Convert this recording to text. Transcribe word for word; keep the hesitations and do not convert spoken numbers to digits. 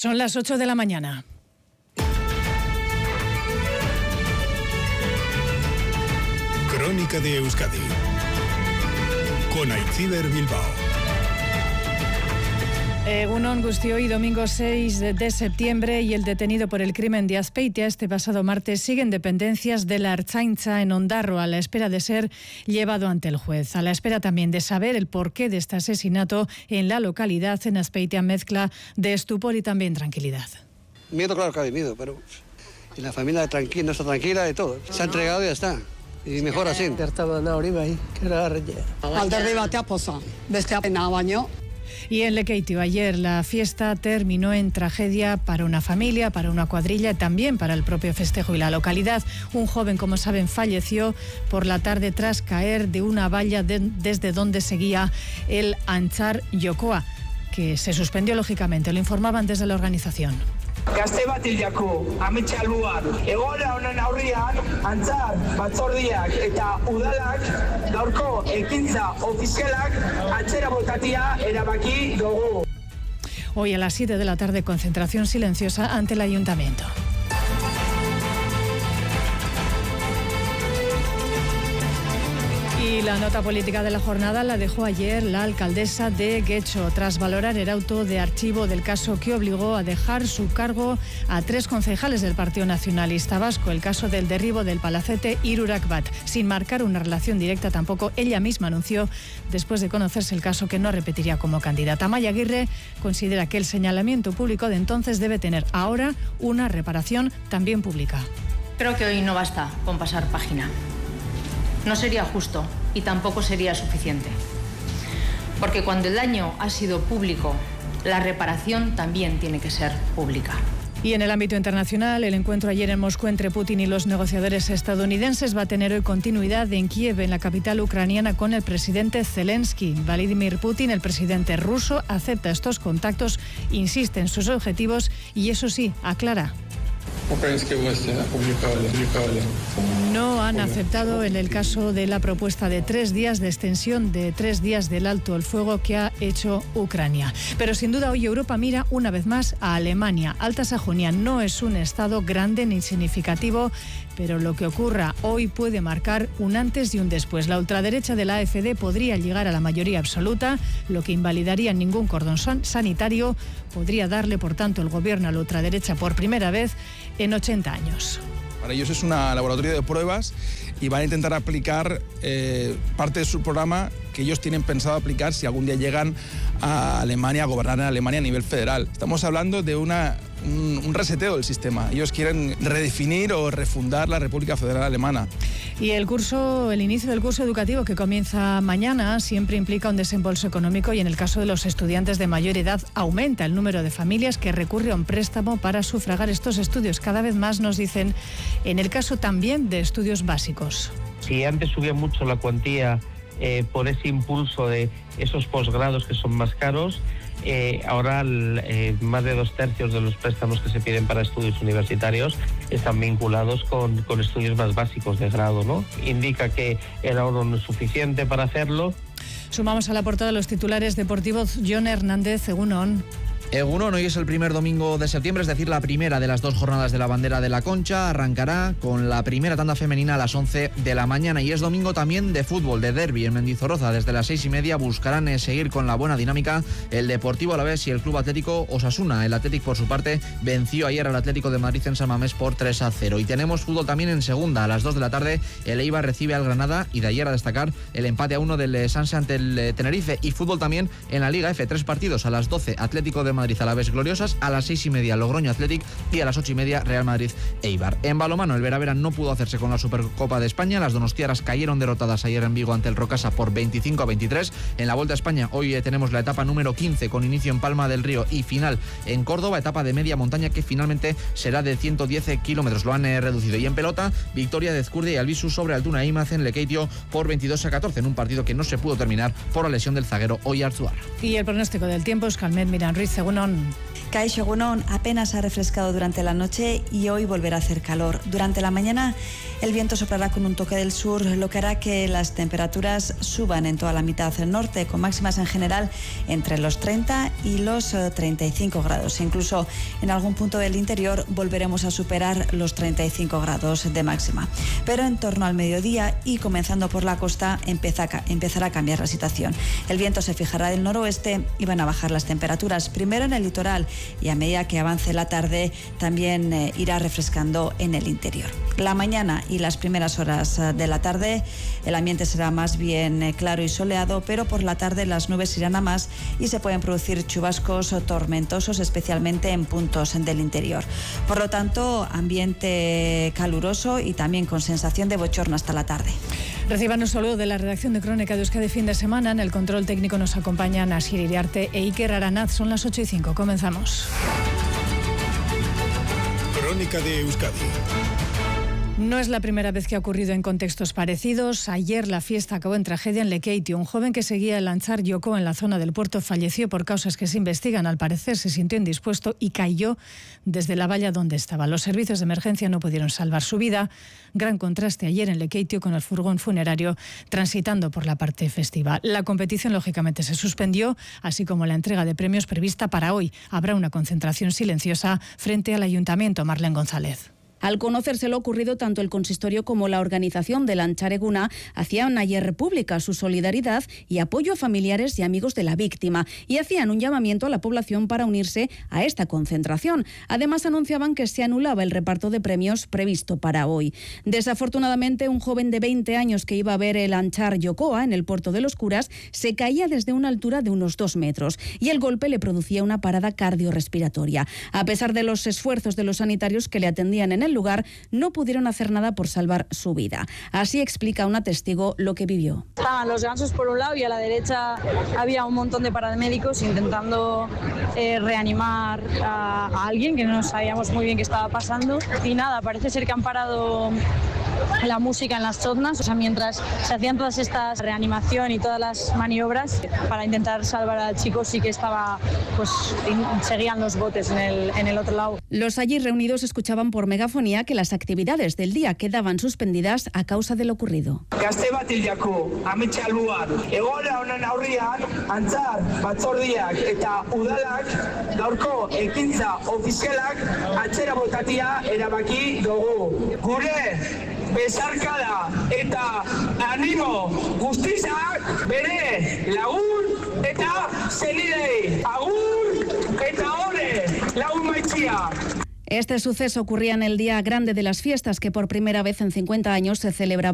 Son las ocho de la mañana. Crónica de Euskadi con Aitziber Bilbao. Egunon Guztioi, domingo seis de septiembre, y el detenido por el crimen de Azpeitia este pasado martes sigue en dependencias de la Ertzaintza en Ondarroa a la espera de ser llevado ante el juez. A la espera también de saber el porqué de este asesinato en la localidad. En Azpeitia mezcla de estupor y también tranquilidad. Miedo, claro que ha vivido, pero y la familia tranquila, no está tranquila de todo. Se ha entregado y ya está. Y mejor así. Y en Lekeitio ayer la fiesta terminó en tragedia para una familia, para una cuadrilla y también para el propio festejo y la localidad. Un joven, como saben, falleció por la tarde tras caer de una valla de, desde donde seguía el Antzar Jokoa, que se suspendió lógicamente, lo informaban desde la organización. Gazte batilako ametsa luar egoera honen aurrian Antzar batzordiak eta udalak gaurko ekintza ofizialak atzera botatia erabaki dugu. Hoy a las siete de la tarde, concentración silenciosa ante el ayuntamiento. Y la nota política de la jornada la dejó ayer la alcaldesa de Getxo, tras valorar el auto de archivo del caso que obligó a dejar su cargo a tres concejales del Partido Nacionalista Vasco, el caso del derribo del palacete Hirurak Bat. Sin marcar una relación directa tampoco, ella misma anunció, después de conocerse el caso, que no repetiría como candidata. Amaia Aguirre considera que el señalamiento público de entonces debe tener ahora una reparación también pública. Creo que hoy no basta con pasar página. No sería justo y tampoco sería suficiente. Porque cuando el daño ha sido público, la reparación también tiene que ser pública. Y en el ámbito internacional, el encuentro ayer en Moscú entre Putin y los negociadores estadounidenses va a tener hoy continuidad en Kiev, en la capital ucraniana, con el presidente Zelensky. Vladimir Putin, el presidente ruso, acepta estos contactos, insiste en sus objetivos y, eso sí, aclara: no han aceptado en el caso de la propuesta de tres días de extensión de tres días del alto el fuego que ha hecho Ucrania. Pero sin duda hoy Europa mira una vez más a Alemania. Alta Sajonia no es un estado grande ni significativo, pero lo que ocurra hoy puede marcar un antes y un después. La ultraderecha de la AfD podría llegar a la mayoría absoluta, lo que invalidaría ningún cordón sanitario. Podría darle, por tanto, el gobierno a la ultraderecha por primera vez en ochenta años. Para ellos es un laboratorio de pruebas y van a intentar aplicar eh, parte de su programa que ellos tienen pensado aplicar si algún día llegan a Alemania, a gobernar en Alemania a nivel federal. Estamos hablando de una, un, un reseteo del sistema. Ellos quieren redefinir o refundar la República Federal Alemana. Y el curso, el inicio del curso educativo, que comienza mañana, siempre implica un desembolso económico, y en el caso de los estudiantes de mayor edad aumenta el número de familias que recurre a un préstamo para sufragar estos estudios. Cada vez más, nos dicen, en el caso también de estudios básicos. Si antes subía mucho la cuantía eh, por ese impulso de esos posgrados que son más caros, Eh, ahora eh, más de dos tercios de los préstamos que se piden para estudios universitarios están vinculados con, con estudios más básicos de grado, ¿no? Indica que el ahorro no es suficiente para hacerlo. Sumamos a la portada de los titulares deportivos. Jon Hernández, egunon. Egunon, hoy es el primer domingo de septiembre, es decir, la primera de las dos jornadas de la bandera de la Concha. Arrancará con la primera tanda femenina a las once de la mañana, y es domingo también de fútbol, de derbi en Mendizorroza. Desde las seis y media buscarán eh, seguir con la buena dinámica el Deportivo Alavés y el Club Atlético Osasuna. El Athletic, por su parte, venció ayer al Atlético de Madrid en San Mamés por tres a cero. Y tenemos fútbol también en segunda. A las dos de la tarde el Eibar recibe al Granada, y de ayer a destacar el empate a uno del Sanse ante el Tenerife. Y fútbol también en la Liga F, tres partidos. A las doce Atlético de Madrid Alavés Gloriosas, a las seis y media Logroño Athletic, y a las ocho y media Real Madrid Eibar. En balonmano, el Veravera no pudo hacerse con la Supercopa de España. Las donostiaras cayeron derrotadas ayer en Vigo ante el Rocasa por veinticinco a veintitrés. En la Volta a España hoy eh, tenemos la etapa número quince, con inicio en Palma del Río y final en Córdoba, etapa de media montaña que finalmente será de ciento diez kilómetros, lo han eh, reducido. Y en pelota, victoria de Ezcurdia y Albisu sobre Altuna e Imaz en Lekeitio por veintidós a catorce, en un partido que no se pudo terminar por la lesión del zaguero Oyarzúa. Y el pronóstico del tiempo es Calmet Miran Ruiz. Egunon. Kaixo, Egunon, apenas ha refrescado durante la noche y hoy volverá a hacer calor. Durante la mañana el viento soplará con un toque del sur, lo que hará que las temperaturas suban en toda la mitad norte, con máximas en general entre los treinta y los treinta y cinco grados. Incluso en algún punto del interior volveremos a superar los treinta y cinco grados de máxima. Pero en torno al mediodía y comenzando por la costa empieza a, empezará a cambiar la situación. El viento se fijará del noroeste y van a bajar las temperaturas, primero en el litoral, y a medida que avance la tarde también eh, irá refrescando en el interior. La mañana y las primeras horas de la tarde el ambiente será más bien eh, claro y soleado, pero por la tarde las nubes irán a más y se pueden producir chubascos tormentosos, especialmente en puntos del interior. Por lo tanto, ambiente caluroso y también con sensación de bochorno hasta la tarde. Reciban un saludo de la redacción de Crónica de Euskadi fin de semana. En el control técnico nos acompañan Asier Iriarte e Iker Aranaz. Son las ocho y cinco. Comenzamos. Crónica de Euskadi. No es la primera vez que ha ocurrido en contextos parecidos. Ayer la fiesta acabó en tragedia en Lekeitio. Un joven que seguía el lanchar Yoko en la zona del puerto falleció por causas que se investigan. Al parecer se sintió indispuesto y cayó desde la valla donde estaba. Los servicios de emergencia no pudieron salvar su vida. Gran contraste ayer en Lekeitio con el furgón funerario transitando por la parte festiva. La competición lógicamente se suspendió, así como la entrega de premios prevista para hoy. Habrá una concentración silenciosa frente al Ayuntamiento. Marlene González. Al conocerse lo ocurrido, tanto el consistorio como la organización de Lanchar Eguna hacían ayer pública su solidaridad y apoyo a familiares y amigos de la víctima y hacían un llamamiento a la población para unirse a esta concentración. Además, anunciaban que se anulaba el reparto de premios previsto para hoy. Desafortunadamente, un joven de veinte años que iba a ver el Lanchar Yokoa en el puerto de los Curas se caía desde una altura de unos dos metros y el golpe le producía una parada cardiorrespiratoria. A pesar de los esfuerzos de los sanitarios que le atendían en el lugar, no pudieron hacer nada por salvar su vida. Así explica una testigo lo que vivió. Estaban los gansos por un lado y a la derecha había un montón de paramédicos intentando eh, reanimar a, a alguien que no sabíamos muy bien qué estaba pasando. Y nada, parece ser que han parado la música en las chotnas, o sea, mientras se hacían todas estas reanimación y todas las maniobras para intentar salvar al chico, sí que estaba, pues seguían los botes en el, en el otro lado. Los allí reunidos escuchaban por megafonía que las actividades del día quedaban suspendidas a causa de lo ocurrido. Gazte batilako ametsa albuan, egoera honen aurrian, antzar, batzordiak eta udalak gaurko ekintza ofizialak atzera botatia erabaki dugu. Gure besarkada eta animo guztizak bere lagun eta zenidei agur eta hore lagun maitzia. Este suceso ocurría en el día grande de las fiestas que por primera vez en cincuenta años se celebraba